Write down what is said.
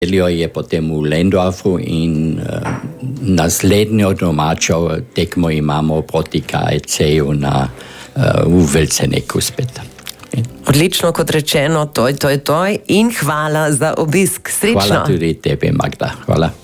Je potem v Lendorfu in naslednjo domačo tekmo imamo proti KEC-ju v Velceneku spet. Odlično, kot rečeno, toj in hvala za obisk. Srečno. Hvala tudi tebi, Magda. Hvala.